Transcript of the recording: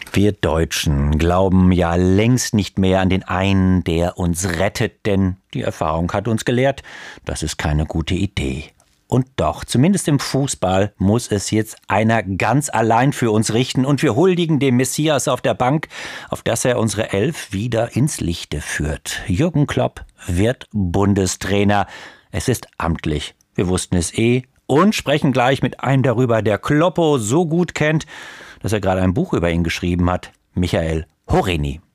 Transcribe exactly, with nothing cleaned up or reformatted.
Wir Deutschen glauben ja längst nicht mehr an den einen, der uns rettet, denn die Erfahrung hat uns gelehrt, das ist keine gute Idee. Und doch, zumindest im Fußball, muss es jetzt einer ganz allein für uns richten und wir huldigen dem Messias auf der Bank, auf dass er unsere Elf wieder ins Lichte führt. Jürgen Klopp wird Bundestrainer. Es ist amtlich. Wir wussten es eh und sprechen gleich mit einem darüber, der Kloppo so gut kennt, dass er gerade ein Buch über ihn geschrieben hat, Michael Horeni.